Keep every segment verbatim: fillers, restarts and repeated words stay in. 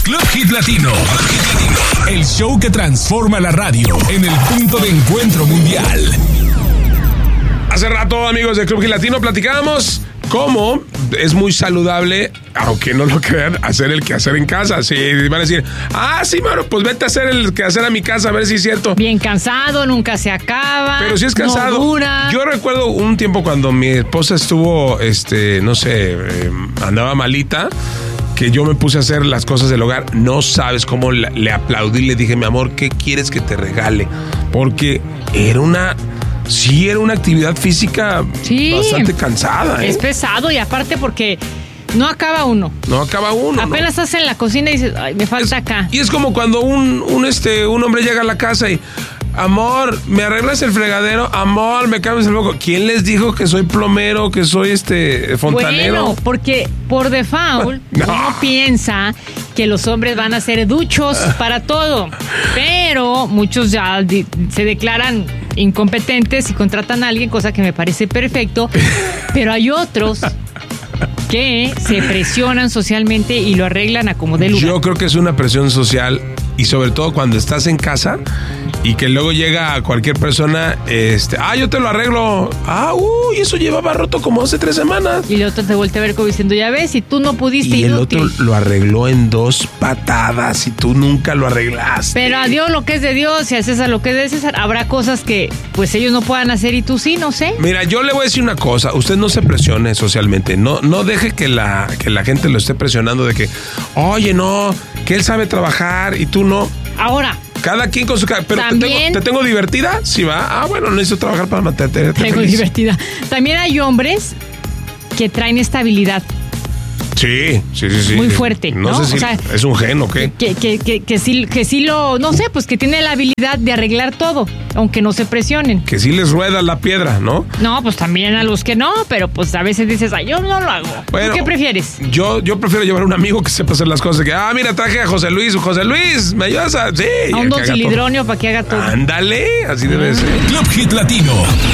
Club Hit Latino. El show que transforma la radio en el punto de encuentro mundial. Hace rato, amigos de Club Hit Latino, platicábamos cómo es muy saludable, aunque no lo crean, hacer el quehacer en casa. Sí, van a decir, ah, sí, mano, pues vete a hacer el quehacer a mi casa a ver si es cierto. Bien cansado, nunca se acaba. Pero si es cansado. No dura. Yo recuerdo un tiempo cuando mi esposa estuvo, este, no sé, eh, andaba malita, que yo me puse a hacer las cosas del hogar. No sabes cómo le, le aplaudí, le dije, mi amor, ¿qué quieres que te regale? Porque era una... Sí, era una actividad física sí, bastante cansada, ¿eh? Es pesado y aparte porque no acaba uno. No acaba uno. Apenas ¿no? estás en la cocina y dices, ay, me falta es, acá. Y es como cuando un, un, este, un hombre llega a la casa y, amor, ¿me arreglas el fregadero? Amor, ¿me cambias el foco? ¿Quién les dijo que soy plomero, que soy este fontanero? Bueno, porque por default no. uno piensa que los hombres van a ser duchos para todo, pero muchos ya di- se declaran incompetentes y contratan a alguien, cosa que me parece perfecto, pero hay otros que se presionan socialmente y lo arreglan a como dé lugar. Yo creo que es una presión social y sobre todo cuando estás en casa y que luego llega cualquier persona, este, ah, yo te lo arreglo. Ah, uy, eso llevaba roto como hace tres semanas. Y el otro te voltea a ver como diciendo, ya ves, si tú no pudiste, y inútil. el otro lo arregló en dos patadas y tú nunca lo arreglaste. Pero a Dios lo que es de Dios y a César lo que es de César. Habrá cosas que pues ellos no puedan hacer y tú sí, no sé. Mira, yo le voy a decir una cosa, usted no se presione socialmente, no, no deje que la, que la gente lo esté presionando de que, oye, no, que él sabe trabajar y tú no. Ahora, cada quien con su... Pero te también, tengo, ¿te tengo divertida? Sí, va. Ah, bueno, necesito trabajar para mantenerte tengo feliz. divertida. También hay hombres que traen estabilidad. Sí, sí, sí, sí. Muy fuerte, No, ¿no? sé si O sea, es un gen o qué. Que, que, que, que, sí, que sí lo... No sé, pues que tiene la habilidad de arreglar todo, aunque no se presionen. Que sí les rueda la piedra, ¿no? No, pues también a los que no, pero pues a veces dices, ay, yo no lo hago. Bueno, ¿tú qué prefieres? Yo, yo prefiero llevar a un amigo que sepa hacer las cosas. Que, ah, mira, traje a José Luis. José Luis, ¿me ayudas a...? Sí. A un docilidronio para que haga todo. Ándale, así debe ser. Club Hit Latino.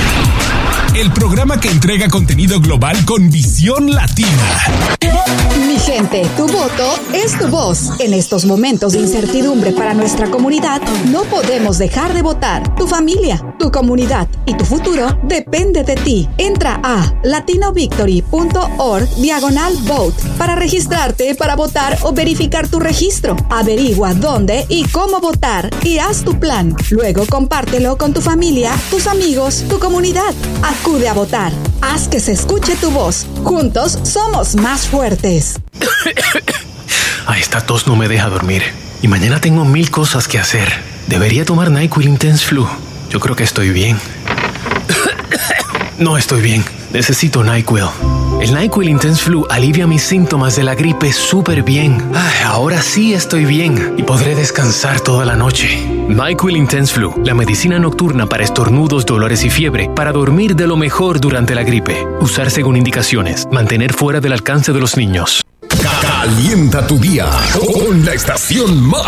El programa que entrega contenido global con visión latina. Mi gente, tu voto es tu voz. En estos momentos de incertidumbre para nuestra comunidad, no podemos dejar de votar. Tu familia, tu comunidad y tu futuro depende de ti. Entra a latinavictory.org diagonal vote para registrarte para votar o verificar tu registro. Averigua dónde y cómo votar y haz tu plan. Luego compártelo con tu familia, tus amigos, tu comunidad. Acude a votar. Haz que se escuche tu voz. Juntos somos más fuertes. Ay, esta tos no me deja dormir. Y mañana tengo mil cosas que hacer. Debería tomar NyQuil Intense Flu. Yo creo que estoy bien. No estoy bien. Necesito NyQuil. El NyQuil Intense Flu alivia mis síntomas de la gripe súper bien. Ay, ahora sí estoy bien y podré descansar toda la noche. NyQuil Intense Flu, la medicina nocturna para estornudos, dolores y fiebre, para dormir de lo mejor durante la gripe. Usar según indicaciones. Mantener fuera del alcance de los niños. Calienta tu día con la estación más